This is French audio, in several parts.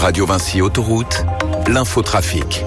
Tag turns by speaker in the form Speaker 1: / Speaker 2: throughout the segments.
Speaker 1: Radio Vinci Autoroute, l'infotrafic.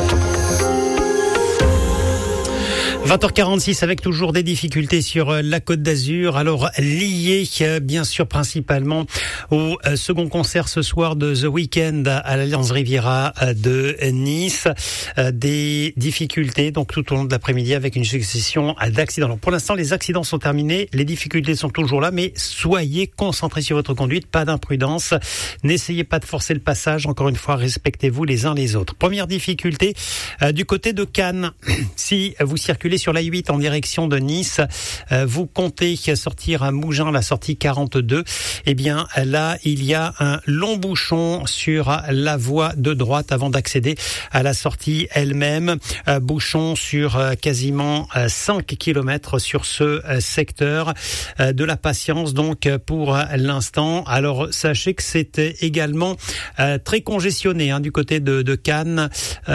Speaker 2: 20h46 avec toujours des difficultés sur la Côte d'Azur. Alors liées bien sûr principalement au second concert ce soir de The Weeknd à l'Alliance Riviera de Nice. Des difficultés donc tout au long de l'après-midi avec une succession d'accidents. Alors, pour l'instant les accidents sont terminés, les difficultés sont toujours là, mais soyez concentrés sur votre conduite, pas d'imprudence. N'essayez pas de forcer le passage, encore une fois respectez-vous les uns les autres. Première difficulté du côté de Cannes. Si vous circulez sur la 8 en direction de Nice, vous comptez sortir à Mougins, la sortie 42. Eh bien, là, il y a un long bouchon sur la voie de droite avant d'accéder à la sortie elle-même. Bouchon sur quasiment 5 km sur ce secteur. De la patience, donc, pour l'instant. Alors, sachez que c'est également très congestionné du côté de Cannes.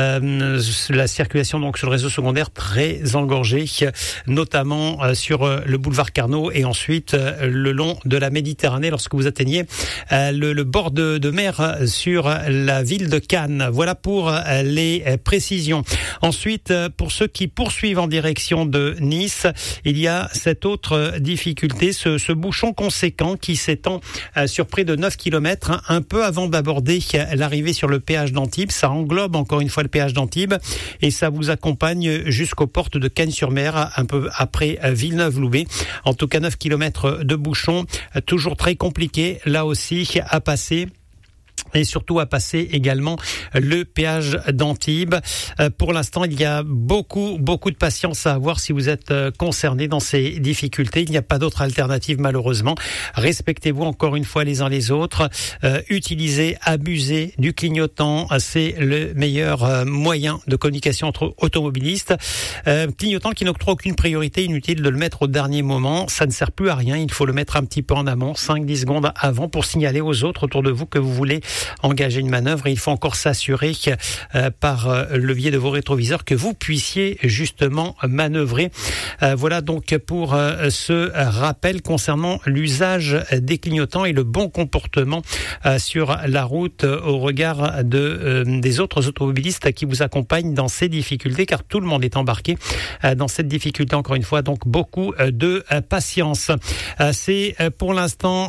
Speaker 2: La circulation, donc, sur le réseau secondaire très engorgé, notamment sur le boulevard Carnot et ensuite le long de la Méditerranée lorsque vous atteignez le bord de mer sur la ville de Cannes. Voilà pour les précisions. Ensuite, pour ceux qui poursuivent en direction de Nice, il y a cette autre difficulté, ce bouchon conséquent qui s'étend sur près de 9 km, un peu avant d'aborder l'arrivée sur le péage d'Antibes. Ça englobe encore une fois le péage d'Antibes et ça vous accompagne jusqu'aux portes de Cagnes-sur-Mer, un peu après Villeneuve-Loubet. En tout cas, 9 km de bouchons, toujours très compliqué, là aussi, à passer. Et surtout à passer également le péage d'Antibes. Pour l'instant, il y a beaucoup de patience à avoir si vous êtes concerné dans ces difficultés. Il n'y a pas d'autre alternative malheureusement. Respectez-vous encore une fois les uns les autres. Utilisez, abusez du clignotant. C'est le meilleur moyen de communication entre automobilistes. Clignotant qui n'octroie aucune priorité, inutile de le mettre au dernier moment. Ça ne sert plus à rien. Il faut le mettre un petit peu en amont, 5-10 secondes avant pour signaler aux autres autour de vous que vous voulez engager une manœuvre et il faut encore s'assurer par le biais de vos rétroviseurs que vous puissiez justement manœuvrer. Voilà donc pour ce rappel concernant l'usage des clignotants et le bon comportement sur la route au regard des autres automobilistes qui vous accompagnent dans ces difficultés, car tout le monde est embarqué dans cette difficulté. Encore une fois, donc beaucoup de patience. C'est pour l'instant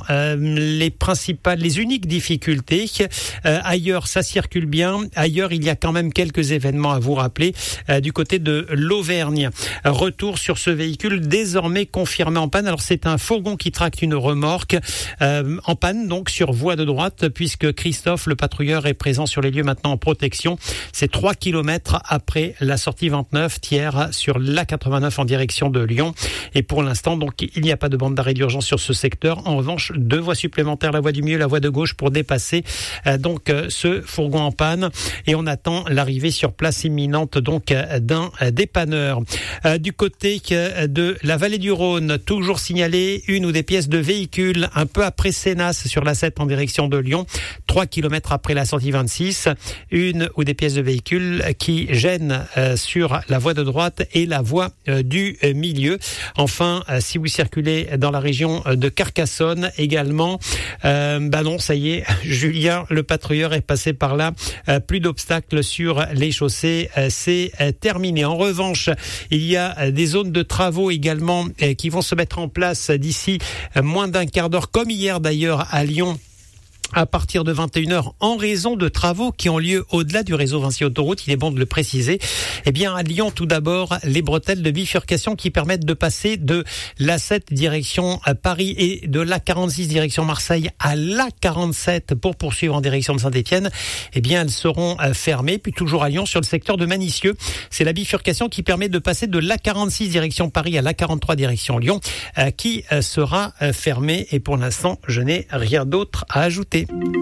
Speaker 2: les uniques difficultés. Ailleurs, ça circule bien. Ailleurs, il y a quand même quelques événements à vous rappeler. Du côté de l'Auvergne, retour sur ce véhicule désormais confirmé en panne. Alors, c'est un fourgon qui tracte une remorque en panne, donc sur voie de droite, puisque Christophe, le patrouilleur, est présent sur les lieux maintenant en protection. C'est 3 km après la sortie 29, Thiers, sur l'A89 en direction de Lyon. Et pour l'instant, donc, il n'y a pas de bande d'arrêt d'urgence sur ce secteur. En revanche, 2 voies supplémentaires, la voie du milieu, la voie de gauche, pour dépasser donc ce fourgon en panne, et on attend l'arrivée sur place imminente donc d'un dépanneur. Du côté de la vallée du Rhône, toujours signalé une ou des pièces de véhicules un peu après Sénas sur la 7 en direction de Lyon, 3 km après la sortie 26, une ou des pièces de véhicules qui gênent sur la voie de droite et la voie du milieu. Enfin, si vous circulez dans la région de Carcassonne également, non, ça y est, Julien, le patrouilleur, est passé par là. Plus d'obstacles sur les chaussées, c'est terminé. En revanche, il y a des zones de travaux également qui vont se mettre en place d'ici moins d'un quart d'heure, comme hier d'ailleurs à Lyon, à partir de 21h, en raison de travaux qui ont lieu au-delà du réseau Vinci Autoroute. Il est bon de le préciser. Eh bien, à Lyon, tout d'abord, les bretelles de bifurcation qui permettent de passer de l'A7 direction Paris et de l'A46 direction Marseille à l'A47 pour poursuivre en direction de Saint-Étienne. Eh bien, elles seront fermées. Puis toujours à Lyon, sur le secteur de Manicieux, c'est la bifurcation qui permet de passer de l'A46 direction Paris à l'A43 direction Lyon qui sera fermée. Et pour l'instant, je n'ai rien d'autre à ajouter.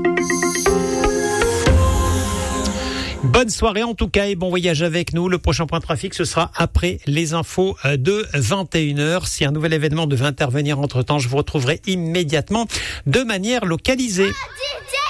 Speaker 2: Bonne soirée en tout cas et bon voyage avec nous. Le prochain point de trafic, ce sera après les infos de 21h. Si un nouvel événement devait intervenir entre-temps, je vous retrouverai immédiatement de manière localisée.